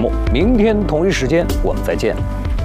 目，明天同一时间我们再见。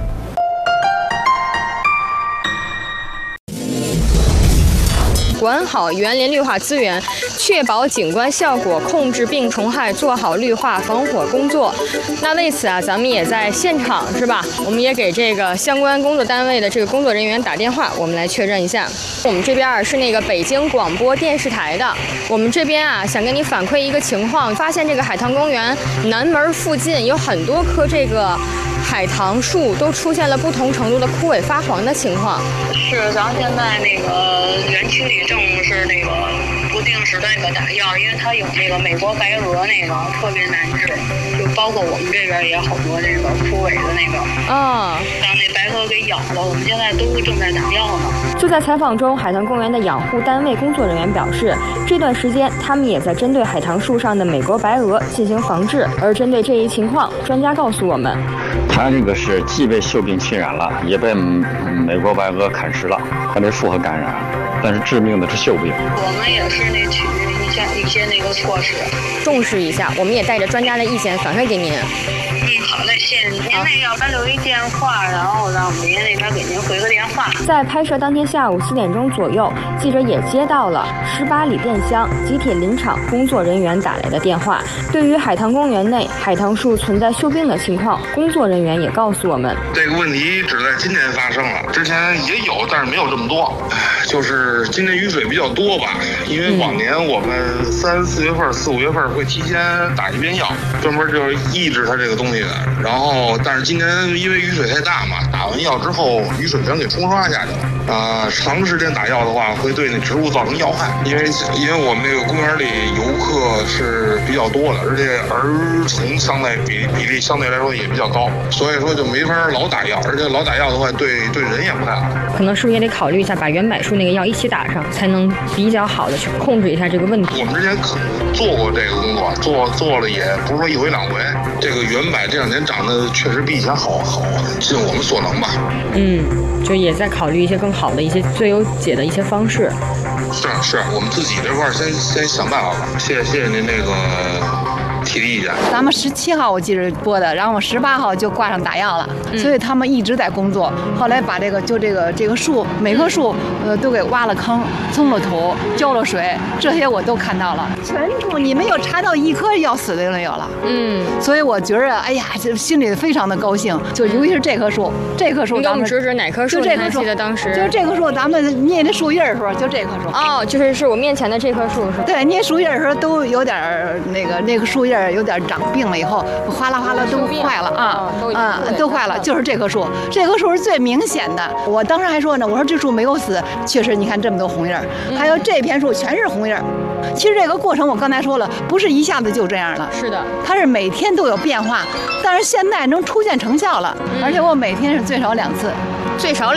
管好园林绿化资源，确保景观效果，控制病虫害，做好绿化防火工作。那为此啊，咱们也在现场是吧？我们也给这个相关工作单位的这个工作人员打电话，我们来确认一下。我们这边是那个北京广播电视台的，我们这边啊想跟你反馈一个情况，发现这个海棠公园南门附近有很多棵这个海棠树都出现了不同程度的枯萎发黄的情况。 是，咱现在那个园区里正是那个不定时的那个打药，因为它有那个美国白鹅那个特别难治，就包括我们这边也好多那个枯萎的那个让那白鹅给咬了，我们现在都正在打药呢。 就在采访中，海棠公园的养护单位工作人员表示，这段时间他们也在针对海棠树上的美国白鹅进行防治。而针对这一情况，专家告诉我们， 它这个是既被锈病侵染了，也被美国白鹅啃食了，它这复合感染，但是致命的是锈病。 我们也是那取一些那个措施， 重视一下，我们也带着专家的意见反馈给您。 好嘞，谢谢您。您那要不然留一电话，然后让我们您那边给您回个电话。 在拍摄当天下午4点钟左右，记者也接到了18里店乡集铁林场工作人员打来的电话。对于海棠公园内海棠树存在锈病的情况，工作人员也告诉我们， 这个问题只在今年发生了，之前也有，但是没有这么多。就是今年雨水比较多吧，因为往年我们3、4月份、4、5月份会提前打一遍药，专门就是抑制它这个东西的。然后，但是今年因为雨水太大嘛，打完药之后雨水全给冲刷下去了。长时间打药的话，会对那植物造成药害。因为我们这个公园里游客是比较多的，而且儿童相对比例相对来说也比较高，所以说就没法老打药，而且老打药的话对人也不太好。 可能是不是也得考虑一下，把原柏树那个药一起打上，才能比较好的去控制一下这个问题。 我们之前可做过这个工作，做了也不是说1回2回。这个原柏这2年长得确实比以前好，尽我们所能吧。 就也在考虑一些更好的一些最优解的一些方式。 是，我们自己这块先想办法吧。谢谢您那个提的意见。 咱们17号我记着播的，然后我18号就挂上打药了，所以他们一直在工作。后来把这个树每棵树都给挖了坑，松了土，浇了水，这些我都看到了。全部你没有查到一棵要死的没有了。所以我觉着哎呀，这心里非常的高兴。就尤其是这棵树，你给我们指指哪棵树？ 就这棵树， 记得当时就这棵树，咱们捏这树叶的时候，就这棵树。 就是我面前的这棵树是吧？ 对，捏树叶的时候都有点那个树叶有点长病了，以后哗啦哗啦都坏了都坏了。就是这棵树是最明显的。我当时还说呢，我说这树没有死，确实你看这么多红叶，还有这片树全是红叶。其实这个过程我刚才说了，不是一下子就这样了， 是的， 它是每天都有变化，但是现在能出现成效了，而且我每天是最少2次。 最少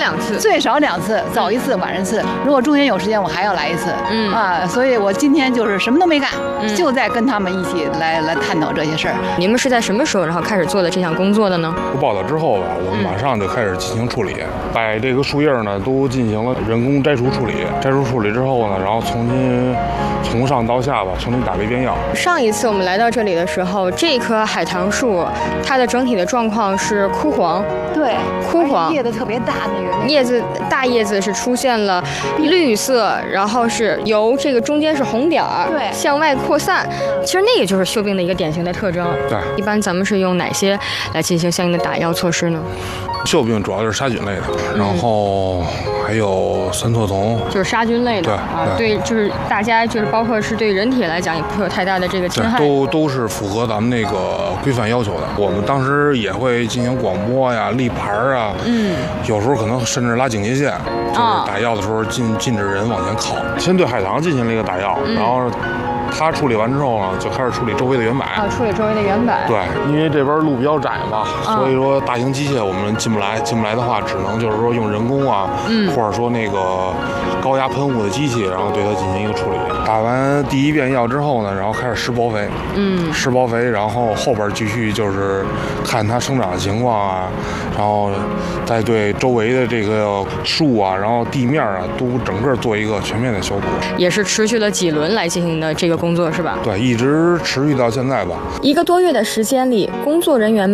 2次， 早1次，晚1次。如果中间有时间，我还要来1次。所以我今天就是什么都没干，就在跟他们一起来探讨这些事儿。 你们是在什么时候然后开始做的这项工作的呢？ 报道之后吧，我们马上就开始进行处理，把这个树叶呢都进行了人工摘除处理。摘除处理之后呢，然后从上到下吧，重新打了一遍药。 上一次我们来到这里的时候，这棵海棠树它的整体的状况是枯黄。 对， 枯黄， 叶子特别大， 大叶子是出现了绿色，然后是由这个中间是红点儿， 对， 向外扩散。其实那个就是锈病的一个典型的特征。 对， 一般咱们是用哪些来进行相应的打药措施呢？ 锈病主要就是杀菌类的，然后还有酸疬虫， 就是杀菌类的。对，就是大家就是包括是对人体来讲也不会有太大的这个侵害， 都是符合咱们那个规范要求的。我们当时也会进行广播呀、立牌啊，有时候可能甚至拉警戒线，就是打药的时候禁止人往前靠。先对海棠进行了一个打药，然后它处理完之后呢，就开始处理周围的原柏。 处理周围的原柏。 对，因为这边路比较窄嘛，所以说大型机械我们进不来的话，只能就是说用人工啊，或者说那个高压喷雾的机器，然后对它进行一个处理。打完第1遍药之后呢，然后开始施包肥，施包肥，然后后边继续就是看它生长的情况啊，然后再对周围的这个树啊，然后地面啊，都整个做一个全面的消毒。 也是持续了几轮来进行的这个工作是吧？ 对，一直持续到现在吧。 1个多月的时间里，工作人员